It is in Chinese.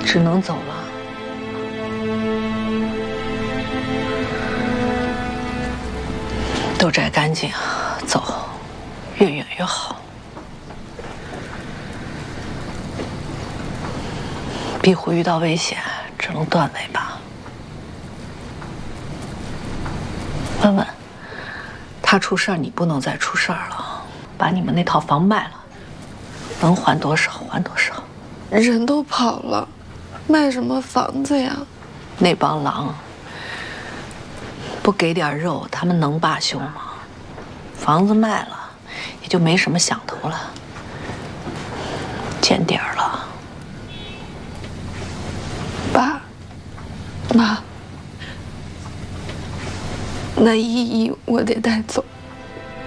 只能走了。都摘干净，走，越远越好。壁虎遇到危险，只能断尾巴。问问，他出事儿，你不能再出事儿了。把你们那套房卖了，能还多少还多少。 人都跑了，卖什么房子呀？ 那帮狼不给点肉，他们能罢休吗？房子卖了，也就没什么想头了，见底儿了。 爸妈，那依依我得带走。